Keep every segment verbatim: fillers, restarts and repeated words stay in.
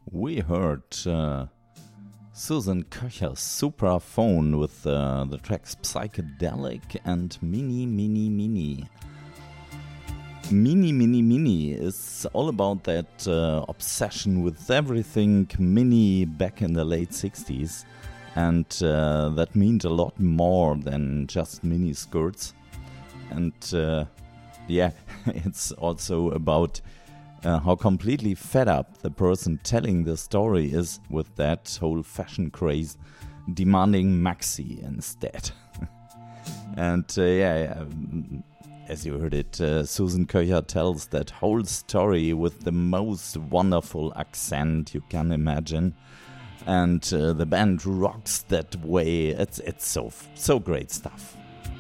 We heard uh, Susan Köcher's Supraphone with uh, the tracks Psychedelic and Mini Mini Mini. Mini Mini Mini is all about that uh, obsession with everything mini back in the late sixties. And uh, that means a lot more than just mini skirts. And uh, yeah, it's also about uh, how completely fed up the person telling the story is with that whole fashion craze, demanding maxi instead. And uh, yeah, um, as you heard it, uh, Susan Köcher tells that whole story with the most wonderful accent you can imagine. And uh, the band rocks that way. It's it's so so great stuff.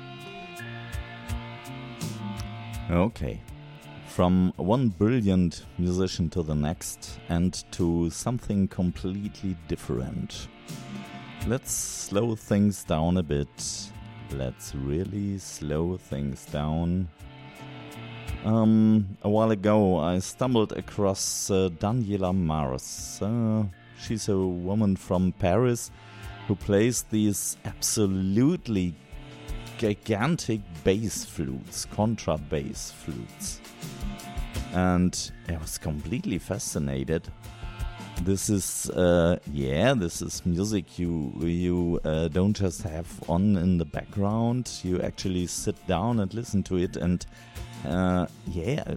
Okay, from one brilliant musician to the next, and to something completely different. Let's slow things down a bit. Let's really slow things down. Um, a while ago, I stumbled across uh, Daniela Mars. Uh, she's a woman from Paris who plays these absolutely gigantic bass flutes, contrabass flutes. And I was completely fascinated. This is, uh, yeah, this is music you you uh, don't just have on in the background. You actually sit down and listen to it. And uh, yeah,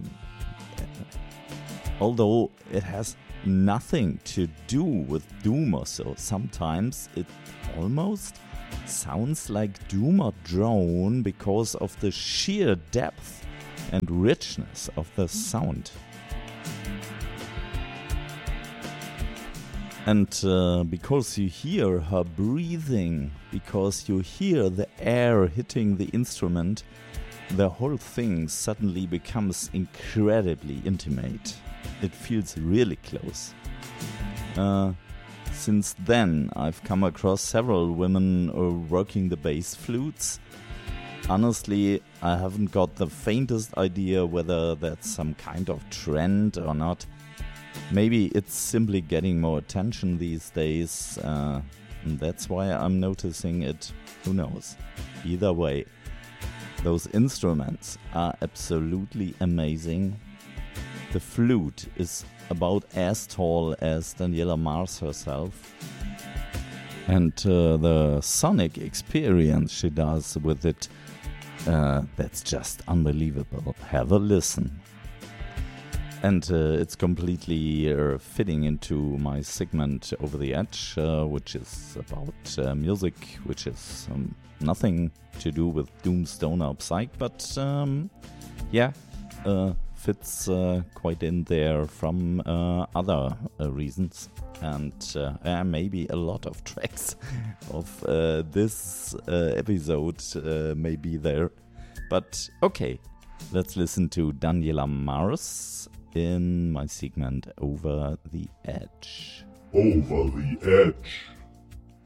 although it has nothing to do with doom or so, sometimes it almost sounds like doom or drone because of the sheer depth and richness of the sound. And uh, because you hear her breathing, because you hear the air hitting the instrument, the whole thing suddenly becomes incredibly intimate. It feels really close. Uh, since then, I've come across several women uh, working the bass flutes. Honestly, I haven't got the faintest idea whether that's some kind of trend or not. Maybe it's simply getting more attention these days, uh, and that's why I'm noticing it. Who knows? Either way, those instruments are absolutely amazing. The flute is about as tall as Daniela Mars herself. And uh, the sonic experience she does with it, uh, that's just unbelievable. Have a listen. And uh, it's completely uh, fitting into my segment Over the Edge, uh, which is about uh, music, which is um, nothing to do with doom, stoner, or psych, but um, yeah, uh, fits uh, quite in there from uh, other uh, reasons. And uh, uh, maybe a lot of tracks of uh, this uh, episode uh, may be there. But okay, let's listen to Daniela Mars in my segment Over the Edge. Over the Edge.